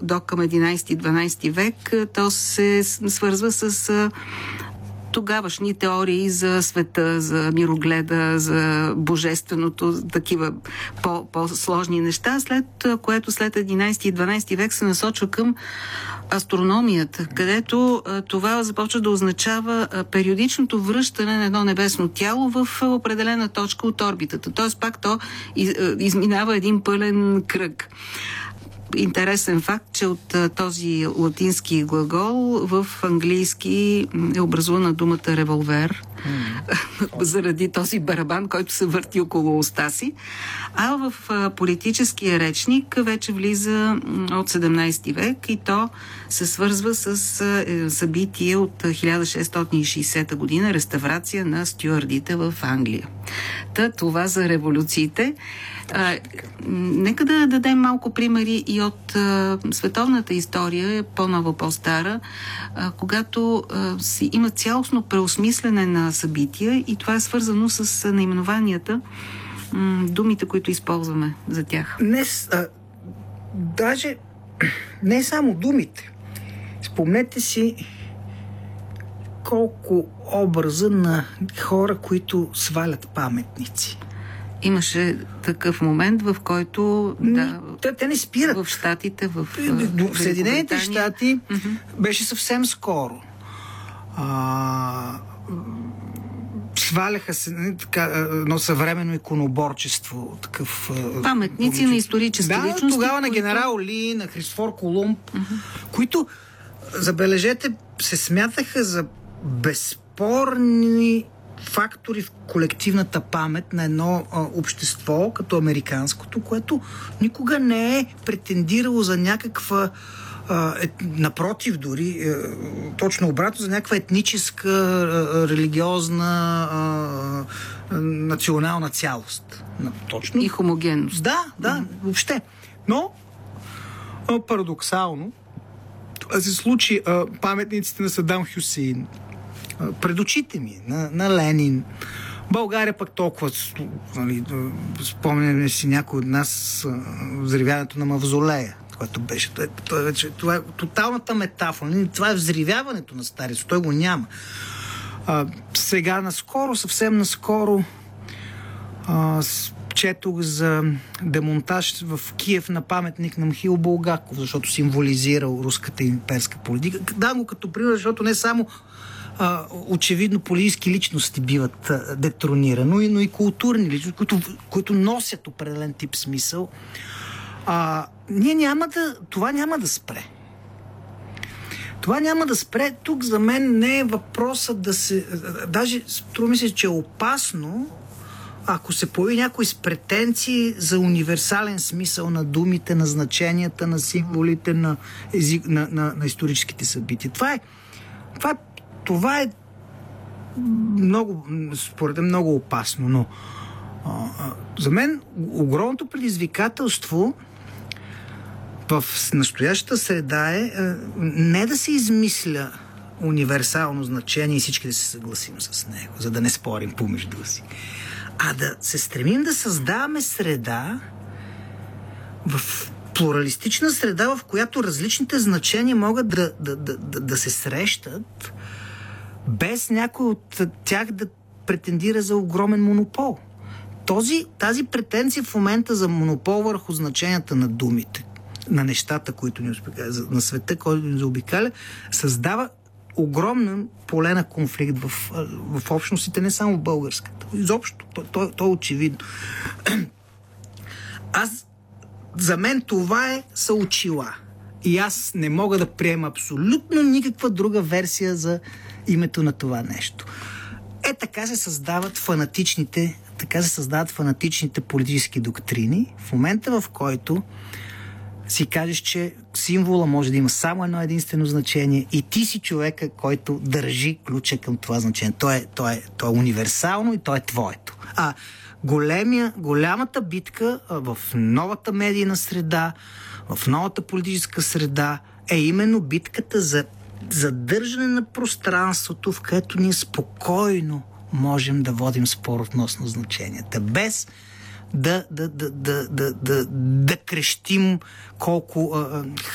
до към 11-12 век, то се свързва с тогавашни теории за света, за мирогледа, за божественото, такива по-сложни неща, след което след 11 и 12 век се насочва към астрономията, където това започва да означава периодичното връщане на едно небесно тяло в определена точка от орбитата. Тоест пак то изминава един пълен кръг. Интересен факт, че от този латински глагол в английски е образувана думата револвер, заради този барабан, който се върти около уста си. А в политическия речник вече влиза от 17 век и то се свързва с събитие от 1660 година, реставрация на стюардите в Англия. Това за революциите. Нека да дадем малко примери и от световната история, по-нова, по-стара, когато има цялостно преосмислене на събития и това е свързано с наименованията, думите, които използваме за тях. Даже не само думите. Спомнете си колко образа на хора, които свалят паметници. Имаше такъв момент, в който те не спират. В Щатите, в Съединените щати беше съвсем скоро. Сваляха се едно съвременно иконоборчество. Паметници на исторически личности. Тогава на генерал Ли, на Христофор Колумб, които, забележете, се смятаха за безспорни фактори в колективната памет на едно общество, като американското, което никога не е претендирало за някаква напротив дори, точно обратно, за някаква етническа, религиозна, национална цялост. Точно. И хомогенност. Да, въобще. Но, парадоксално, това се случи паметниците на Садам Хюсейн, пред очите ми, на Ленин. България пък толкова, спомняме си някой от нас взривяването на мавзолея, което беше. Това е тоталната метафора. Това е взривяването на старицата. Той го няма. Сега съвсем наскоро четох за демонтаж в Киев на паметник на Михаил Булгаков, защото символизирал руската имперска политика. Дам го като пример, защото не само очевидно политически личности биват детронирани, но и културни личности, които носят определен тип смисъл. Това няма да спре. Това няма да спре. Тук за мен не е въпросът да се... Даже струва ми се, че е опасно, ако се появи някой с претенции за универсален смисъл на думите, на значенията, на символите, на историческите събития. Това е много, според мен, много опасно, но за мен огромното предизвикателство в настоящата среда е не да се измисля универсално значение и всички да се съгласим с него, за да не спорим помежду си, а да се стремим да създаваме среда, в плуралистична среда, в която различните значения могат да се срещат, без някой от тях да претендира за огромен монопол. Тази претенция в момента за монопол върху значенията на думите, на нещата, които ни обикаля, на света, който ни заобикаля, създава огромно поле на конфликт в общностите, не само българската. Изобщо. То е очевидно. За мен това са очила. И аз не мога да приема абсолютно никаква друга версия за името на това нещо. Така се създават фанатичните политически доктрини в момента, в който си кажеш, че символа може да има само едно единствено значение и ти си човека, който държи ключа към това значение. То е универсално и то е твоето. Голямата битка в новата медийна среда, в новата политическа среда е именно битката за задържане на пространството, в което ние спокойно можем да водим спор относно значенията, без да крещим колко